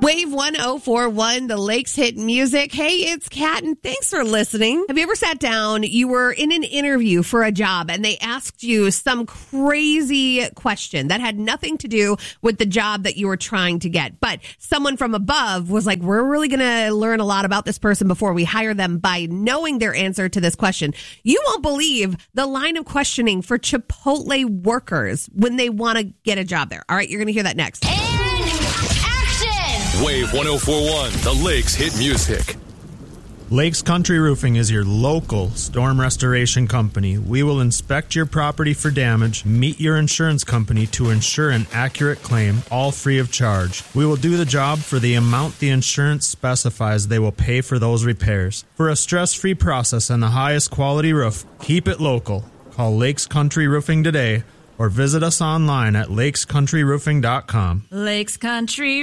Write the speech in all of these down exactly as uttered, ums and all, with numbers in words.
Wave one oh four point one, the Lakes Hit Music. Hey, it's Kat, and thanks for listening. Have you ever sat down, you were in an interview for a job, and they asked you some crazy question that had nothing to do with the job that you were trying to get, but someone from above was like, we're really going to learn a lot about this person before we hire them by knowing their answer to this question. You won't believe the line of questioning for Chipotle workers when they want to get a job there. All right, you're going to hear that next. Wave one oh four point one, the Lakes Hit Music. Lakes Country Roofing is your local storm restoration company. We will inspect your property for damage, meet your insurance company to ensure an accurate claim, all free of charge. We will do the job for the amount the insurance specifies they will pay for those repairs. For a stress-free process and the highest quality roof, keep it local. Call Lakes Country Roofing today, or visit us online at lakes country roofing dot com. Lakes Country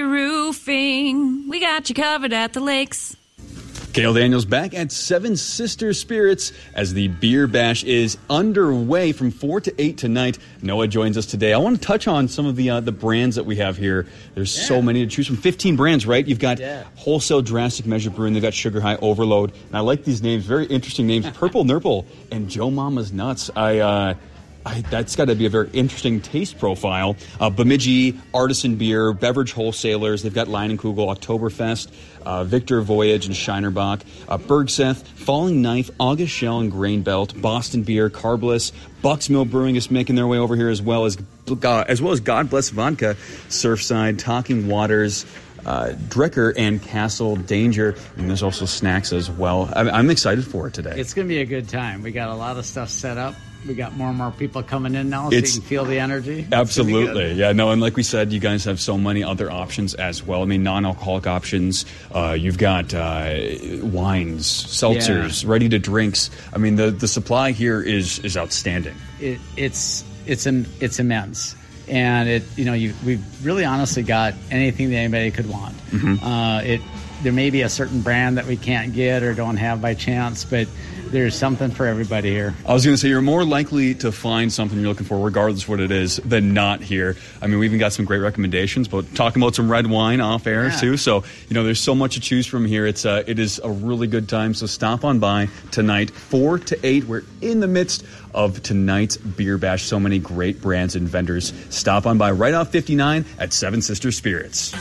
Roofing. We got you covered at the lakes. Gail Daniels back at Seven Sister Spirits as the Beer Bash is underway from four to eight tonight. Noah joins us today. I want to touch on some of the uh, the brands that we have here. There's yeah. so many to choose from. fifteen brands, right? You've got yeah. Wholesale Drastic Measure Brewing. They've got Sugar High Overload. And I like these names. Very interesting names. Purple Nurple and Joe Mama's Nuts. I... uh I, that's got to be a very interesting taste profile. Uh, Bemidji, Artisan Beer, Beverage Wholesalers. They've got Leinenkugel, Oktoberfest, uh, Victor Voyage, and Shinerbach. Uh, Bergseth, Falling Knife, August Shell, and Grain Belt. Boston Beer, Carbless. Bucks Mill Brewing is making their way over here as well as uh, as well as God Bless Vodka, Surfside, Talking Waters, uh, Drecker, and Castle Danger. And there's also snacks as well. I'm, I'm excited for it today. It's going to be a good time. We got a lot of stuff set up. We got more and more people coming in now, so it's, you can feel the energy. Absolutely. Yeah, no, and like we said, you guys have so many other options as well. I mean, non-alcoholic options. Uh, you've got uh, wines, seltzers, yeah. ready-to drinks. I mean, the, the supply here is is outstanding. It, it's it's an, it's immense. And, it you know, you we've really honestly got anything that anybody could want. Mm-hmm. Uh, it There may be a certain brand that we can't get or don't have by chance, but there's something for everybody here. I was going to say, you're more likely to find something you're looking for, regardless of what it is, than not here. I mean, we even got some great recommendations, but talking about some red wine off air, yeah. too. So, you know, there's so much to choose from here. It's uh, it is a really good time. So stop on by tonight, four to eight. We're in the midst of tonight's Beer Bash. So many great brands and vendors. Stop on by right off fifty-nine at Seven Sister Spirits.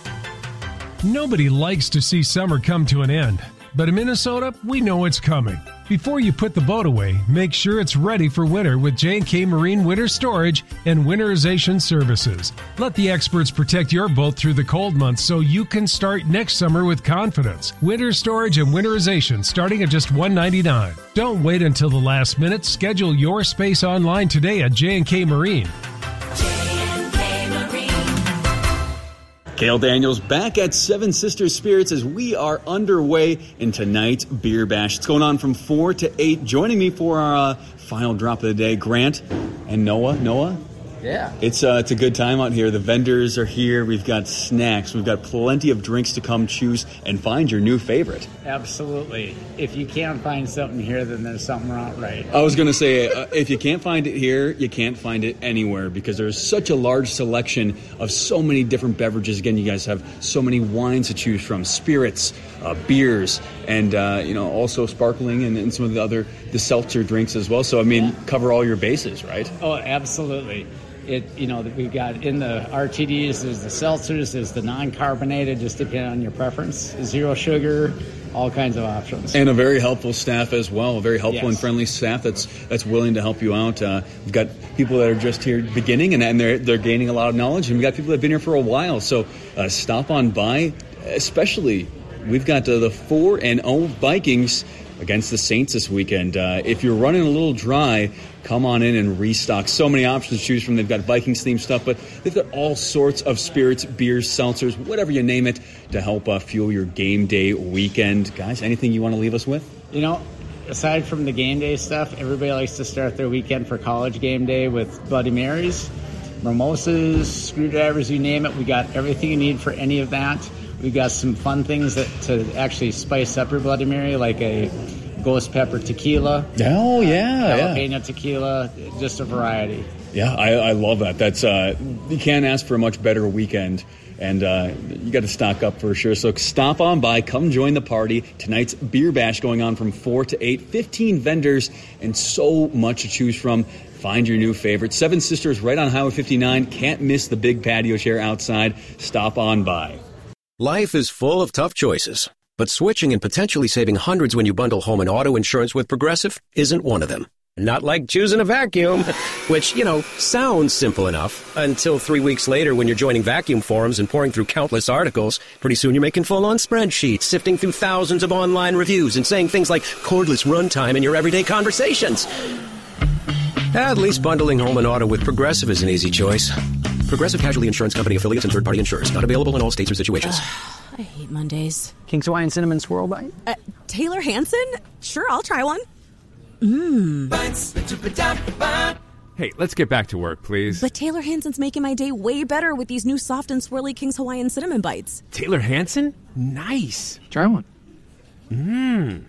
Nobody likes to see summer come to an end, but in Minnesota, we know it's coming. Before you put the boat away, make sure it's ready for winter with J and K Marine Winter Storage and Winterization Services. Let the experts protect your boat through the cold months so you can start next summer with confidence. Winter storage and winterization starting at just one hundred ninety-nine dollars. Don't wait until the last minute. Schedule your space online today at J and K Marine. Gail Daniels back at Seven Sisters Spirits as we are underway in tonight's Beer Bash. It's going on from four to eight. Joining me for our uh, final drop of the day, Grant and Noah. Noah? Yeah. It's uh, it's a good time out here. The vendors are here. We've got snacks. We've got plenty of drinks to come choose and find your new favorite. Absolutely. If you can't find something here, then there's something wrong, right? I was going to say, uh, if you can't find it here, you can't find it anywhere because there's such a large selection of so many different beverages. Again, you guys have so many wines to choose from, spirits, uh, beers, and uh, you know, also sparkling and, and some of the other the seltzer drinks as well. So I mean, yeah. cover all your bases, right? Oh, absolutely. It, you know, we've got in the R T Ds, there's the seltzers, there's the non-carbonated, just depending on your preference, zero sugar, all kinds of options. And a very helpful staff as well, a very helpful yes. and friendly staff that's that's willing to help you out. Uh, we've got people that are just here beginning, and, and they're, they're gaining a lot of knowledge, and we've got people that have been here for a while. So uh, stop on by, especially, we've got uh, the four and oh Vikings against the Saints this weekend. Uh, if you're running a little dry, come on in and restock. So many options to choose from. They've got Vikings-themed stuff, but they've got all sorts of spirits, beers, seltzers, whatever you name it, to help uh, fuel your game day weekend. Guys, anything you want to leave us with? You know, aside from the game day stuff, everybody likes to start their weekend for college game day with Bloody Marys, mimosas, screwdrivers, you name it. We got everything you need for any of that. We've got some fun things that to actually spice up your Bloody Mary, like a ghost pepper tequila. Oh, yeah. Jalapeno yeah. tequila, just a variety. Yeah, I, I love that. That's uh, you can't ask for a much better weekend, and uh, you got to stock up for sure. So stop on by, come join the party. Tonight's Beer Bash going on from four to eight, fifteen vendors, and so much to choose from. Find your new favorite. Seven Sisters right on Highway fifty-nine. Can't miss the big patio chair outside. Stop on by. Life is full of tough choices, but switching and potentially saving hundreds when you bundle home and auto insurance with Progressive isn't one of them. Not like choosing a vacuum, which, you know, sounds simple enough until three weeks later when you're joining vacuum forums and pouring through countless articles. Pretty soon you're making full-on spreadsheets, sifting through thousands of online reviews and saying things like cordless runtime in your everyday conversations. At least bundling home and auto with Progressive is an easy choice. Progressive Casualty Insurance Company affiliates and third-party insurers. Not available in all states or situations. Ugh, I hate Mondays. King's Hawaiian Cinnamon Swirl Bite? Uh, Taylor Hansen? Sure, I'll try one. Mmm. Hey, let's get back to work, please. But Taylor Hansen's making my day way better with these new soft and swirly King's Hawaiian Cinnamon Bites. Taylor Hansen? Nice. Try one. Mmm.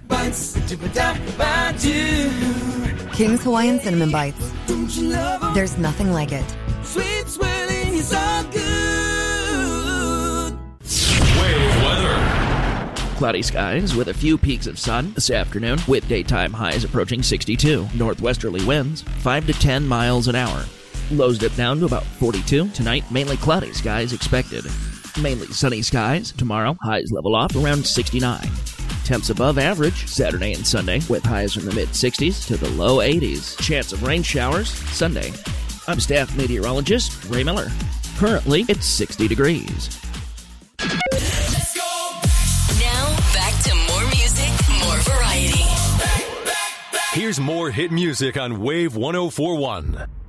King's Hawaiian Cinnamon Bites. There's nothing like it. Sweet swirling is all good. Wave weather. Cloudy skies with a few peaks of sun this afternoon, with daytime highs approaching sixty-two. Northwesterly winds five to ten miles an hour. Lows dip down to about forty-two. Tonight, mainly cloudy skies expected. Mainly sunny skies. Tomorrow, highs level off around sixty-nine. Temps above average Saturday and Sunday, with highs from the mid-sixties to the low eighties. Chance of rain showers Sunday. I'm staff meteorologist Ray Miller. Currently, it's sixty degrees. Let's go. Now, back to more music, more variety. Here's more hit music on Wave one oh four point one.